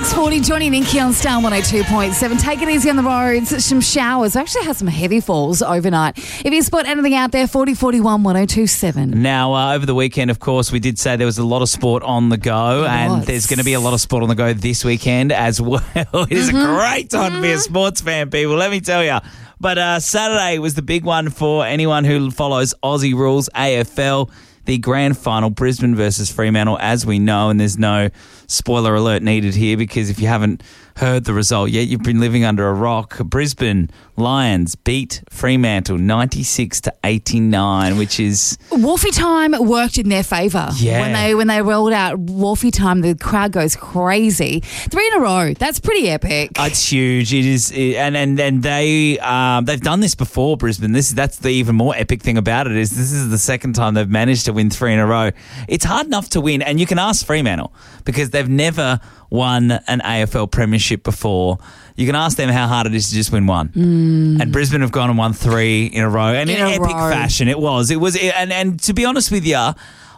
6:40, Johnny and Inky on Star 102.7. Take it easy on the roads. Some showers. We actually had some heavy falls overnight. If you spot anything out there, 4041 1027. Now, over the weekend, of course, we did say there was a lot of sport on the go, and there's going to be a lot of sport on the go this weekend as well. It is a great time to be a sports fan, people, let me tell you. But Saturday was the big one for anyone who follows Aussie Rules AFL. The grand final, Brisbane versus Fremantle, as we know, and there's no spoiler alert needed here because if you haven't heard the result yet, you've been living under a rock. Brisbane Lions beat Fremantle 96-89, which is... Wolfie time worked in their favour. Yeah. When they rolled out Wolfie time, the crowd goes crazy. 3 in a row. That's pretty epic. It's huge. It is, and they've done this before, Brisbane. That's the even more epic thing about it is this is the second time they've managed to win 3 in a row. It's hard enough to win, and you can ask Fremantle because they've never won an AFL premiership before. You can ask them how hard it is to just win one. And Brisbane have gone and won 3 in a row, and in epic fashion it was. And to be honest with you,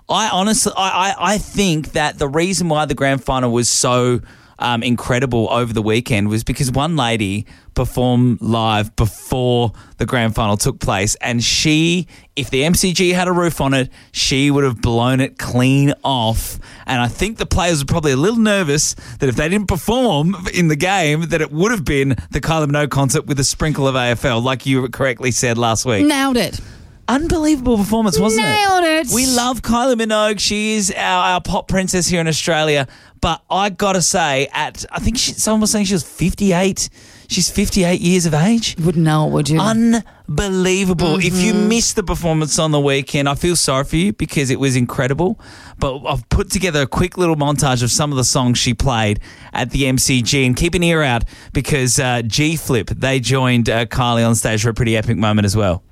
I think that the reason why the grand final was so incredible over the weekend was because one lady performed live before the grand final took place, and she, if the MCG had a roof on it, she would have blown it clean off. And I think the players were probably a little nervous that if they didn't perform in the game, that it would have been the Kylie Minogue concert with a sprinkle of AFL, like you correctly said last week. Nailed it. Unbelievable performance, wasn't it? Nailed it. We love Kylie Minogue. She is our pop princess here in Australia. But I got to say, I think someone was saying she was 58. She's 58 years of age. You wouldn't know it, would you? Unbelievable. If you missed the performance on the weekend, I feel sorry for you because it was incredible. But I've put together a quick little montage of some of the songs she played at the MCG. And keep an ear out because G-Flip, they joined Kylie on stage for a pretty epic moment as well.